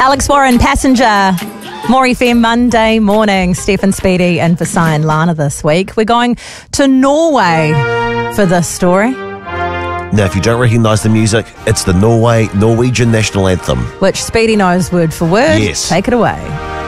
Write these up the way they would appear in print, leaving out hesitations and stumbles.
Alex Warren, Passenger. More FM Monday morning. Stephen Speedy and for Si and Lana this week. We're going to Norway for this story. Now, if you don't recognise the music, it's the Norwegian national anthem. Which Speedy knows word for word. Yes. Take it away.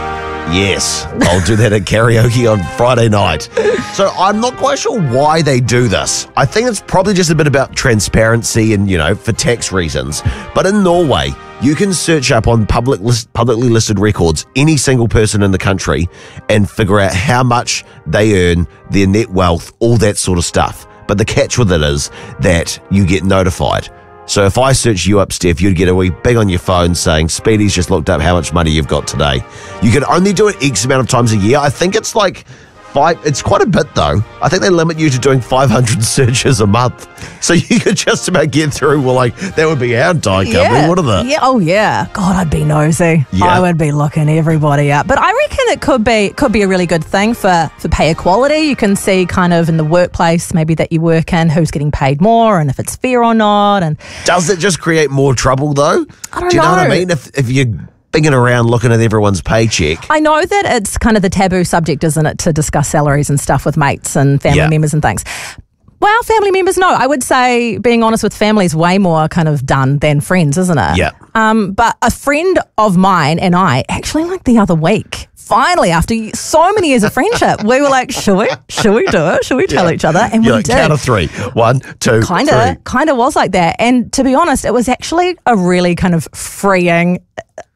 Yes, I'll do that at karaoke on Friday night. So I'm not quite sure why they do this. I think it's probably just a bit about transparency and, for tax reasons. But in Norway, you can search up on publicly listed records any single person in the country and figure out how much they earn, their net wealth, all that sort of stuff. But the catch with it is that you get notified. So if I search you up, Steph, you'd get a wee bing on your phone saying, Speedy's just looked up how much money you've got today. You can only do it X amount of times a year. I think it's like 5. It's quite a bit, though. I think they limit you to doing 500 searches a month. So you could just about get through, that would be our entire company, wouldn't it? Yeah. Oh, yeah. God, I'd be nosy. Yeah. I would be looking everybody up. But I reckon it could be a really good thing for pay equality. You can see kind of in the workplace maybe that you work in who's getting paid more and if it's fair or not. And does it just create more trouble, though? I don't know. Do you know what I mean? If you're binging around looking at everyone's paycheck. I know that it's kind of the taboo subject, isn't it, to discuss salaries and stuff with mates and family members and things. Well, family members, no. I would say, being honest with family is way more kind of done than friends, isn't it? Yeah. But a friend of mine and I, actually like the other week, finally, after so many years of friendship, we were like, should we do it? Should we tell each other? And we did. Count of 3. 1, 2, 3. Kind of was like that. And to be honest, it was actually a really kind of freeing,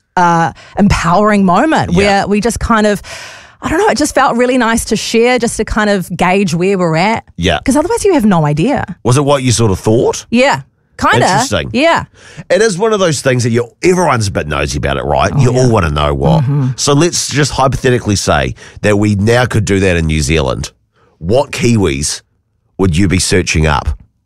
empowering moment where we just kind of, I don't know, it just felt really nice to share, just to kind of gauge where we're at. Yeah. Because otherwise you have no idea. Was it what you sort of thought? Yeah. Kind of. Interesting. Yeah. It is one of those things that everyone's a bit nosy about it, right? You all want to know what. Mm-hmm. So let's just hypothetically say that we now could do that in New Zealand. What Kiwis would you be searching up?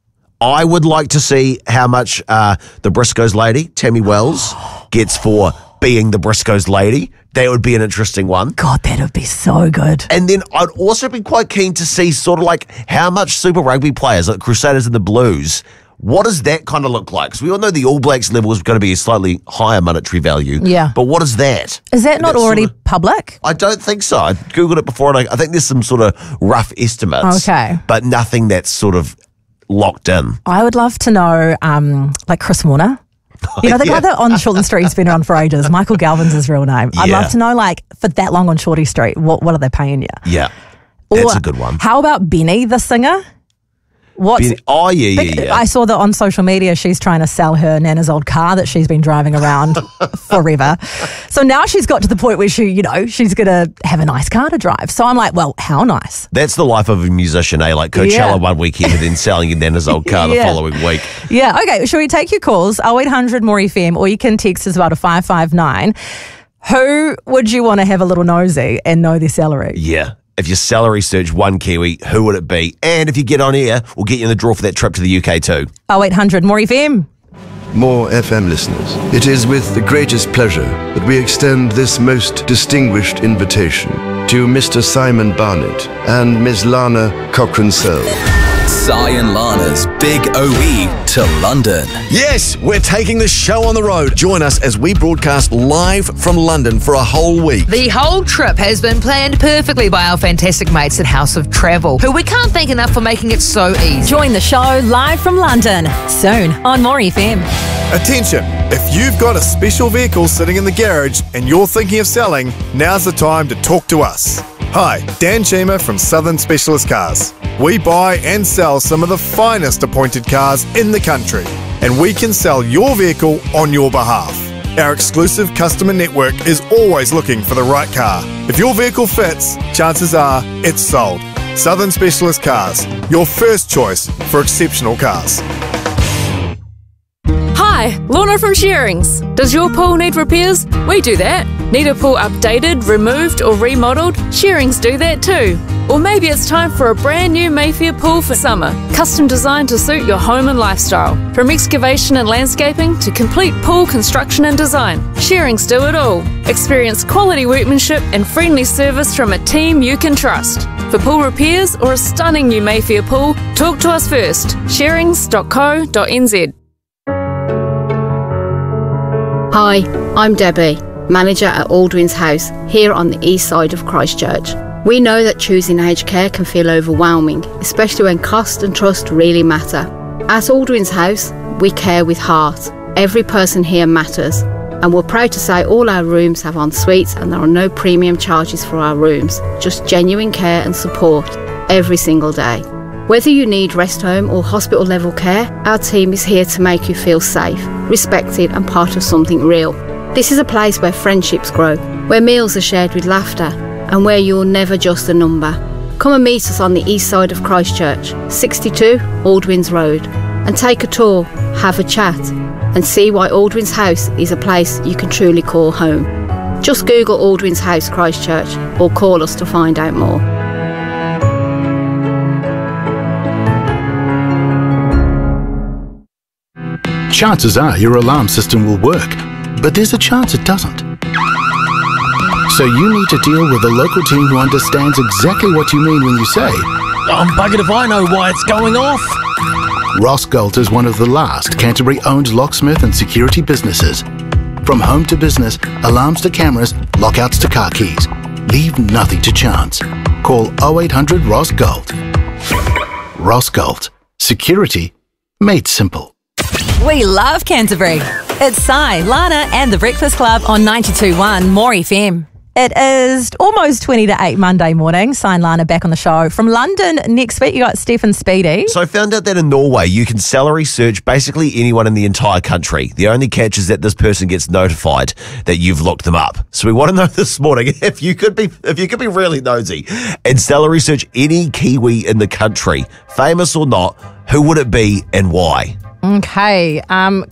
I would like to see how much the Briscoes lady, Tammy Wells, gets for being the Briscoes lady. That would be an interesting one. God, that would be so good. And then I'd also be quite keen to see sort of like how much Super Rugby players, like Crusaders and the Blues, what does that kind of look like? Because we all know the All Blacks level is going to be a slightly higher monetary value. Yeah. But what is that? Is that not already public? I don't think so. I Googled it before, and I think there's some sort of rough estimates. Okay. But nothing that's sort of locked in. I would love to know, like Chris Warner. The guy that on Shortland Street has been around for ages. Michael Galvin's his real name. I'd love to know, like, for that long on Shorty Street, what are they paying you? Yeah. That's a good one. How about Benny, the singer? Oh, yeah. I saw that on social media. She's trying to sell her Nana's old car that she's been driving around forever. So now she's got to the point where she's going to have a nice car to drive. So I'm like, well, how nice? That's the life of a musician, eh? Like Coachella one weekend and then selling your Nana's old car the following week. Yeah, okay. Shall we take your calls? 0800 More FM, or you can text as well to 559. Who would you want to have a little nosy and know their salary? Yeah. If your salary search one Kiwi, who would it be? And if you get on air, we'll get you in the draw for that trip to the UK too. 0800 More FM. More FM listeners, it is with the greatest pleasure that we extend this most distinguished invitation to Mr. Simon Barnett and Ms. Lana Cochrane-Sell. Si and Lana's Big OE to London. Yes, we're taking the show on the road. Join us as we broadcast live from London for a whole week. The whole trip has been planned perfectly by our fantastic mates at House of Travel, who we can't thank enough for making it so easy. Join the show live from London soon on More FM. Attention, if you've got a special vehicle sitting in the garage and you're thinking of selling, now's the time to talk to us. Hi, Dan Chima from Southern Specialist Cars. We buy and sell some of the finest appointed cars in the country, and we can sell your vehicle on your behalf. Our exclusive customer network is always looking for the right car. If your vehicle fits, chances are it's sold. Southern Specialist Cars, your first choice for exceptional cars. Hi, Lorna from Shearings. Does your pool need repairs? We do that. Need a pool updated, removed or remodelled? Shearings do that too. Or maybe it's time for a brand new Mayfair pool for summer, custom designed to suit your home and lifestyle. From excavation and landscaping to complete pool construction and design, Shearings do it all. Experience quality workmanship and friendly service from a team you can trust. For pool repairs or a stunning new Mayfair pool, talk to us first. Shearings.co.nz. Hi, I'm Debbie. manager at Aldwin's House here on the east side of Christchurch. We know that choosing aged care can feel overwhelming, especially when cost and trust really matter. At Aldwin's House, we care with heart. Every person here matters. And we're proud to say all our rooms have en suites and there are no premium charges for our rooms, just genuine care and support every single day. Whether you need rest home or hospital level care, our team is here to make you feel safe, respected and part of something real. This is a place where friendships grow, where meals are shared with laughter and where you're never just a number. Come and meet us on the east side of Christchurch, 62 Aldwins Road, and take a tour, have a chat and see why Aldwin's House is a place you can truly call home. Just Google Aldwin's House Christchurch or call us to find out more. Chances are your alarm system will work, but there's a chance it doesn't. So you need to deal with a local team who understands exactly what you mean when you say, I'm buggered if I know why it's going off. Ross Galt is one of the last Canterbury-owned locksmith and security businesses. From home to business, alarms to cameras, lockouts to car keys. Leave nothing to chance. Call 0800 Ross Galt. Ross Galt. Security made simple. We love Canterbury. It's Si, Lana and The Breakfast Club on 92.1 More FM. It is almost 20 to 8 Monday morning. Si and Lana back on the show. From London next week, you got Stephen Speedy. So I found out that in Norway, you can salary search basically anyone in the entire country. The only catch is that this person gets notified that you've looked them up. So we want to know this morning if you could be really nosy and salary search any Kiwi in the country, famous or not, who would it be and why? Okay,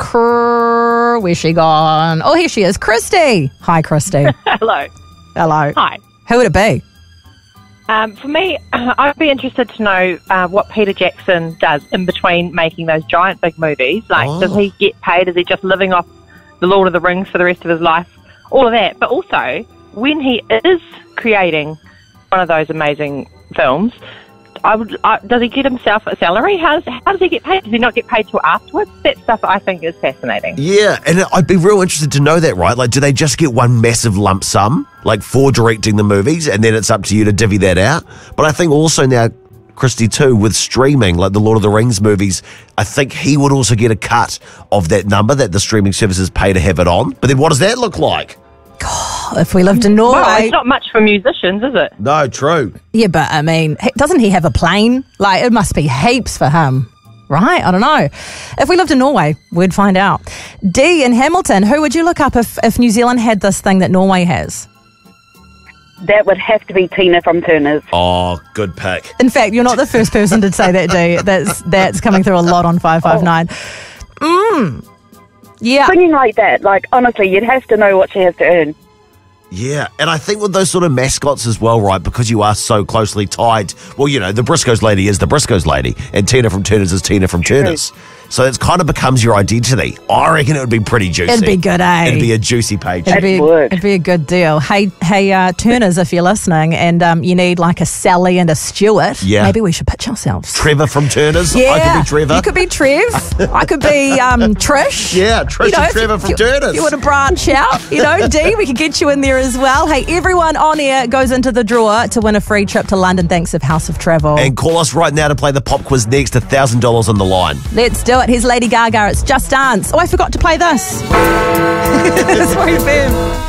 where's she gone? Oh, here she is, Christy. Hi, Christy. Hello. Hello. Hi. Who would it be? For me, I'd be interested to know what Peter Jackson does in between making those giant big movies. Like, does he get paid? Is he just living off the Lord of the Rings for the rest of his life? All of that. But also, when he is creating one of those amazing films, does he get himself a salary? How does he get paid? Does he not get paid till afterwards? That stuff I think is fascinating. Yeah, and I'd be real interested to know that, right? Like, do they just get one massive lump sum, like for directing the movies, and then it's up to you to divvy that out? But I think also now, Christy, too, with streaming, like the Lord of the Rings movies, I think he would also get a cut of that number that the streaming services pay to have it on. But then what does that look like? If we lived in Norway... Well, it's not much for musicians, is it? No, true. Yeah, but I mean, doesn't he have a plane? Like, it must be heaps for him, right? I don't know. If we lived in Norway, we'd find out. Dee in Hamilton, who would you look up if New Zealand had this thing that Norway has? That would have to be Tina from Turners. Oh, good pick. In fact, you're not the first person to say that, Dee. That's coming through a lot on 559. Yeah. Singing like that, like, honestly, you'd have to know what she has to earn. Yeah, and I think with those sort of mascots as well, right, because you are so closely tied, well, you know, the Briscoes lady is the Briscoes lady, and Tina from Turners is Tina from Turners. So it kind of becomes your identity. I reckon it would be pretty juicy. It'd be good, eh? It'd be a juicy page. It'd be a good deal. Hey, Turners, if you're listening and you need like a Sally and a Stuart, maybe we should pitch ourselves. Trevor from Turners. Yeah. I could be Trevor. You could be Trev. I could be Trish. Yeah, Trish and Trevor from Turners. You want to branch out, Dee, we could get you in there as well. Hey, everyone on air goes into the draw to win a free trip to London thanks to House of Travel. And call us right now to play the pop quiz next, $1,000 on the line. Let's do it. Here's Lady Gaga. It's Just Dance. Oh, I forgot to play this. It's 4FM.